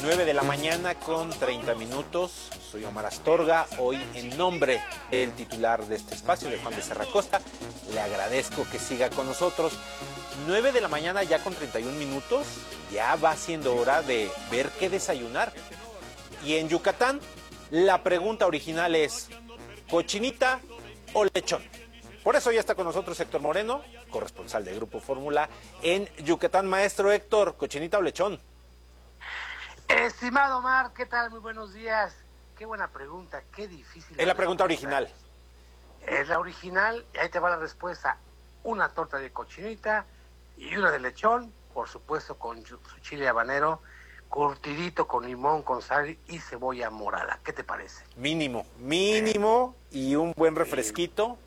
9 de la mañana con 30 minutos. Soy Omar Astorga, hoy en nombre del titular de este espacio, de Juan Becerra Costa. Le agradezco que siga con nosotros. 9 de la mañana ya con 31 minutos, ya va siendo hora de ver qué desayunar. Y en Yucatán, la pregunta original es, ¿cochinita o lechón? Por eso ya está con nosotros Héctor Moreno, corresponsal de Grupo Fórmula en Yucatán. Maestro Héctor, ¿cochinita o lechón? Estimado Omar, ¿qué tal? Muy buenos días. Qué buena pregunta, qué difícil. Es la pregunta original. Es la original, y ahí te va la respuesta. Una torta de cochinita y una de lechón, por supuesto con su chile habanero, curtidito con limón, con sal y cebolla morada. ¿Qué te parece? Mínimo, y un buen refresquito.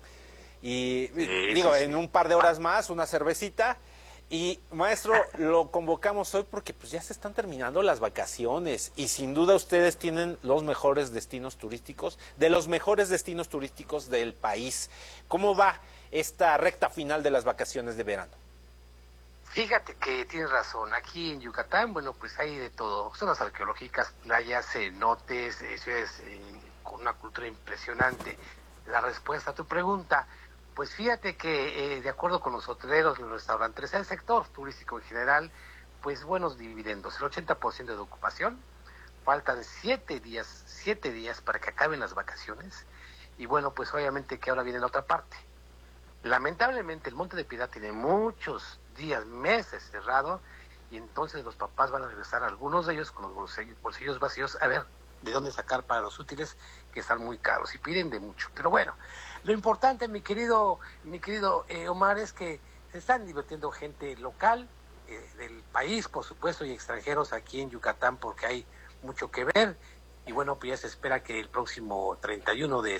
Y digo, en un par de horas más, una cervecita. Y maestro, lo convocamos hoy porque pues ya se están terminando las vacaciones y sin duda ustedes tienen los mejores destinos turísticos, de los mejores destinos turísticos del país. ¿Cómo va esta recta final de las vacaciones de verano? Fíjate que tienes razón, aquí en Yucatán, bueno, pues hay de todo, zonas arqueológicas, playas, cenotes, ciudades con una cultura impresionante. La respuesta a tu pregunta, pues fíjate que de acuerdo con los hoteleros, los restaurantes, el sector turístico en general, pues buenos dividendos, el 80% de ocupación, faltan 7 días para que acaben las vacaciones, y bueno, pues obviamente que ahora viene la otra parte. Lamentablemente el Monte de Piedad tiene muchos días, meses cerrado, y entonces los papás van a regresar, algunos de ellos con los bolsillos vacíos, a ver de dónde sacar para los útiles que están muy caros y piden de mucho. Pero bueno, lo importante, mi querido Omar, es que se están divirtiendo gente local, del país, por supuesto, y extranjeros aquí en Yucatán, porque hay mucho que ver. Y bueno, pues ya se espera que el próximo 1 de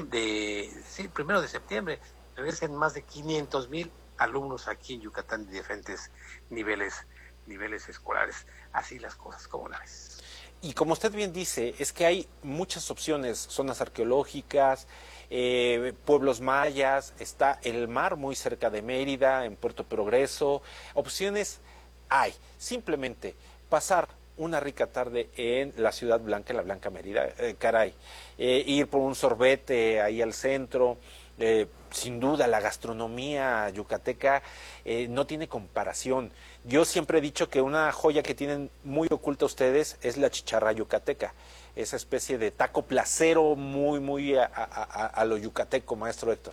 septiembre, regresen más de 500,000 alumnos aquí en Yucatán de diferentes niveles escolares. Así las cosas, ¿cómo la ves? Y como usted bien dice, es que hay muchas opciones, zonas arqueológicas, pueblos mayas, está el mar muy cerca de Mérida, en Puerto Progreso, opciones hay. Simplemente pasar una rica tarde en la Ciudad Blanca, en la Blanca Mérida, ir por un sorbete ahí al centro. Sin duda la gastronomía yucateca no tiene comparación. Yo siempre he dicho que una joya que tienen muy oculta ustedes es la chicharra yucateca, esa especie de taco placero muy a lo yucateco, maestro Héctor.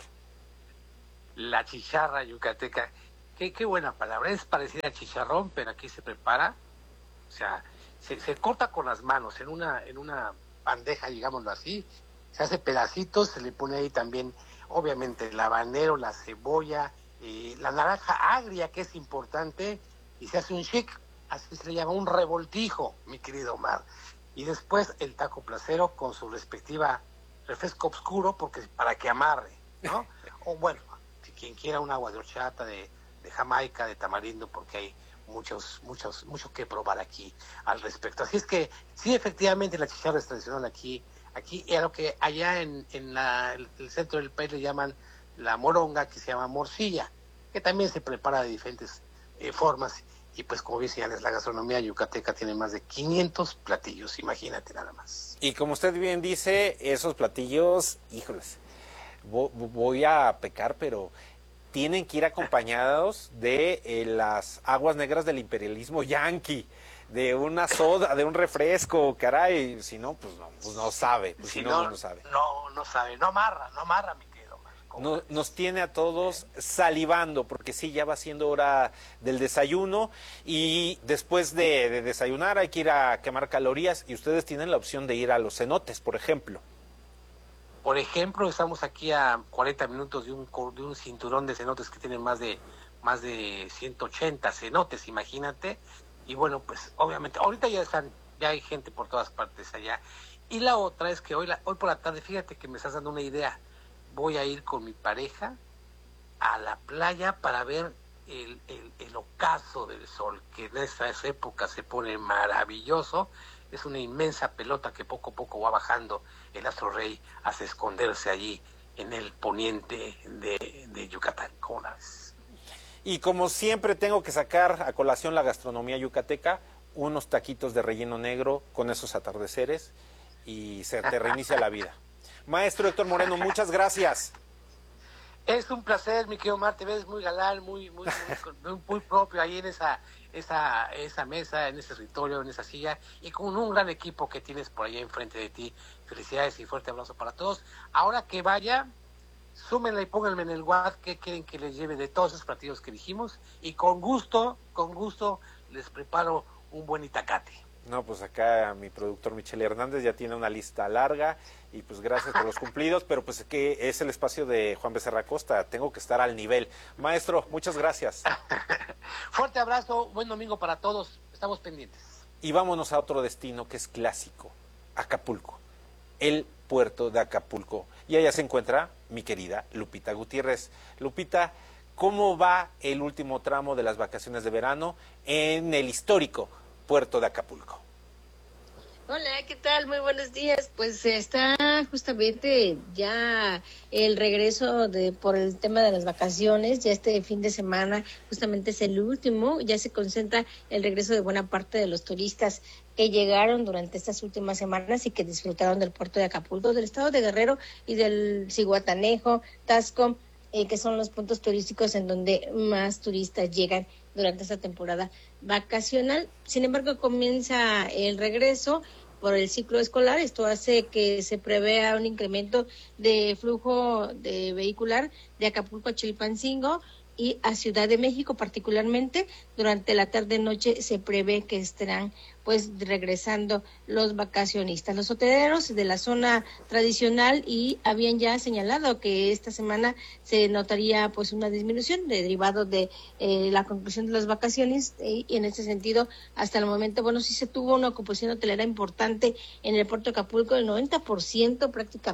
La chicharra yucateca, qué buena palabra, es parecida a chicharrón, pero aquí se prepara, o sea, se corta con las manos en una bandeja, digámoslo así, se hace pedacitos, se le pone ahí también obviamente el habanero, la cebolla, la naranja agria, que es importante, y se hace un chic, así se le llama, un revoltijo, mi querido Omar. Y después el taco placero con su respectiva refresco oscuro, porque para que amarre, ¿no? O bueno, si quien quiera un agua de horchata, de Jamaica, de tamarindo, porque hay mucho que probar aquí al respecto. Así es que sí, efectivamente la chicharra es tradicional aquí, a lo que allá en el centro del país le llaman la moronga, que se llama morcilla, que también se prepara de diferentes formas, y pues como bien señalas, la gastronomía yucateca tiene más de 500 platillos, imagínate nada más. Y como usted bien dice, esos platillos, híjoles, voy a pecar, pero tienen que ir acompañados de las aguas negras del imperialismo yanqui, de una soda, de un refresco, caray, si no, pues no sabe, pues si no sabe. No sabe, no amarra, mi querido Omar. Nos tiene a todos salivando, porque sí, ya va siendo hora del desayuno, y después de desayunar hay que ir a quemar calorías, y ustedes tienen la opción de ir a los cenotes, por ejemplo. Por ejemplo, estamos aquí a 40 minutos de un cinturón de cenotes que tiene más de 180 cenotes, imagínate. Y bueno, pues obviamente, ahorita ya hay gente por todas partes allá. Y la otra es que hoy por la tarde, fíjate que me estás dando una idea. Voy a ir con mi pareja a la playa para ver el ocaso del sol, que en estas épocas se pone maravilloso. Es una inmensa pelota que poco a poco va bajando el astro rey hasta esconderse allí en el poniente de Yucatán. ¿Cómo la ves? Y como siempre tengo que sacar a colación la gastronomía yucateca, unos taquitos de relleno negro con esos atardeceres y se te reinicia la vida. Maestro Héctor Moreno, muchas gracias. Es un placer, mi querido Mar, te ves muy galán, muy propio ahí en esa mesa, en ese escritorio, en esa silla, y con un gran equipo que tienes por allá enfrente de ti. Felicidades y fuerte abrazo para todos. Ahora que vaya, súmenla y pónganme en el WhatsApp qué quieren que les lleve de todos esos platillos que dijimos, y con gusto les preparo un buen itacate. No, pues acá mi productor Michelle Hernández ya tiene una lista larga y pues gracias por los cumplidos, pero pues que es el espacio de Juan Becerra Costa, tengo que estar al nivel. Maestro, muchas gracias. Fuerte abrazo, buen domingo para todos, estamos pendientes. Y vámonos a otro destino que es clásico, Acapulco, el puerto de Acapulco. Y allá se encuentra mi querida Lupita Gutiérrez. Lupita, ¿cómo va el último tramo de las vacaciones de verano en el histórico puerto de Acapulco? Hola, ¿qué tal? Muy buenos días. Pues está justamente ya el regreso por el tema de las vacaciones, ya este fin de semana justamente es el último, ya se concentra el regreso de buena parte de los turistas que llegaron durante estas últimas semanas y que disfrutaron del puerto de Acapulco, del estado de Guerrero y del Zihuatanejo, Taxco, que son los puntos turísticos en donde más turistas llegan durante esta temporada vacacional. Sin embargo, comienza el regreso por el ciclo escolar. Esto hace que se prevea un incremento de flujo de vehicular de Acapulco a Chilpancingo y a Ciudad de México particularmente. Durante la tarde-noche se prevé que estarán pues regresando los vacacionistas. Los hoteleros de la zona tradicional y habían ya señalado que esta semana se notaría pues una disminución derivado de la conclusión de las vacaciones y en ese sentido hasta el momento, bueno, sí se tuvo una ocupación hotelera importante en el puerto de Acapulco, el 90%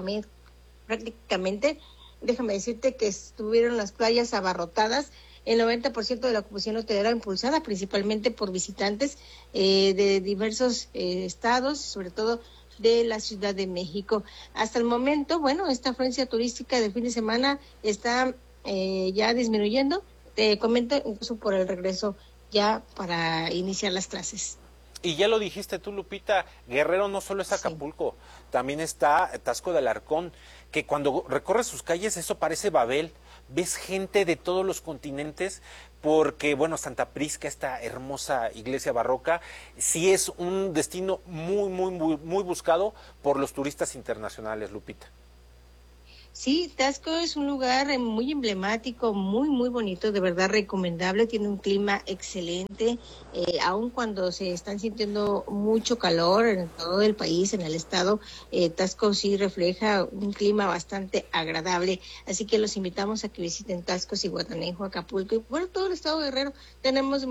prácticamente. Déjame decirte que estuvieron las playas abarrotadas, el 90% de la ocupación hotelera impulsada principalmente por visitantes de diversos estados, sobre todo de la Ciudad de México. Hasta el momento, bueno, esta afluencia turística de fin de semana está ya disminuyendo, te comento, incluso por el regreso ya para iniciar las clases. Y ya lo dijiste tú, Lupita, Guerrero no solo es Acapulco, sí, también está Taxco de Alarcón, que cuando recorres sus calles eso parece Babel, ves gente de todos los continentes, porque bueno, Santa Prisca, esta hermosa iglesia barroca, sí es un destino muy buscado por los turistas internacionales, Lupita. Sí, Taxco es un lugar muy emblemático, muy bonito, de verdad recomendable, tiene un clima excelente, aun cuando se están sintiendo mucho calor en todo el país, en el estado, Taxco sí refleja un clima bastante agradable, así que los invitamos a que visiten Taxco, Zihuatanejo, Acapulco y bueno, todo el estado de Guerrero. Tenemos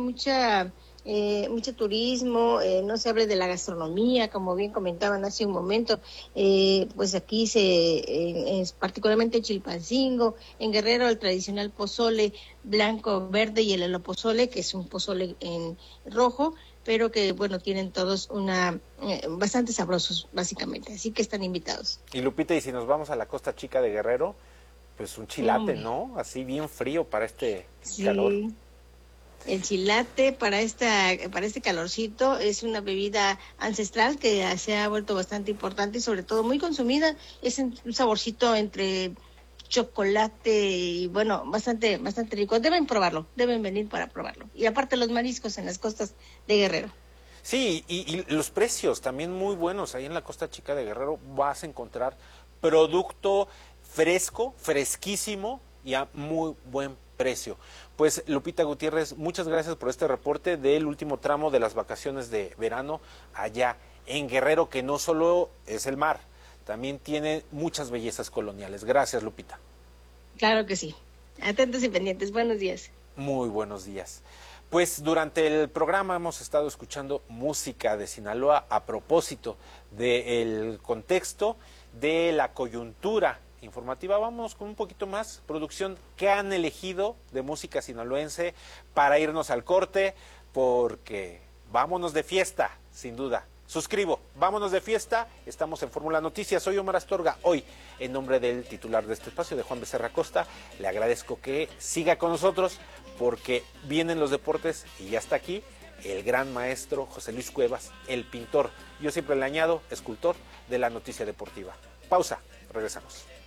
mucho turismo, no se hable de la gastronomía, como bien comentaban hace un momento, pues aquí particularmente en Chilpancingo, en Guerrero el tradicional pozole blanco, verde y el elopozole, que es un pozole en rojo, pero que bueno, tienen todos bastante sabrosos básicamente, así que están invitados. Y Lupita, y si nos vamos a la Costa Chica de Guerrero, pues un chilate, ¿no? Así bien frío para este calor. El chilate para este calorcito es una bebida ancestral que se ha vuelto bastante importante y sobre todo muy consumida. Es un saborcito entre chocolate y bueno, bastante rico. Deben probarlo, deben venir para probarlo. Y aparte los mariscos en las costas de Guerrero. Sí, y los precios también muy buenos. Ahí en la Costa Chica de Guerrero vas a encontrar producto fresco, fresquísimo y a muy buen precio. Pues Lupita Gutiérrez, muchas gracias por este reporte del último tramo de las vacaciones de verano allá en Guerrero, que no solo es el mar, también tiene muchas bellezas coloniales. Gracias, Lupita. Claro que sí. Atentos y pendientes. Buenos días. Muy buenos días. Pues durante el programa hemos estado escuchando música de Sinaloa a propósito del contexto de la coyuntura informativa. Vamos con un poquito más, producción, ¿qué han elegido de música sinaloense para irnos al corte? Porque vámonos de fiesta, sin duda. Suscribo, vámonos de fiesta, estamos en Fórmula Noticias, soy Omar Astorga. Hoy, en nombre del titular de este espacio, de Juan Becerra Costa, le agradezco que siga con nosotros porque vienen los deportes y ya está aquí el gran maestro José Luis Cuevas, el pintor. Yo siempre le añado, escultor de la noticia deportiva. Pausa, regresamos.